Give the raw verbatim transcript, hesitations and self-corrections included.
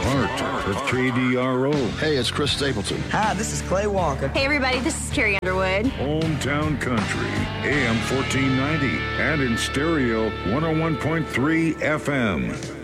heart of K D R O. Hey, it's Chris Stapleton. Hi, this is Clay Walker. Hey, everybody, this is Carrie Underwood. Hometown Country, A M fourteen ninety, and in stereo, one oh one point three F M.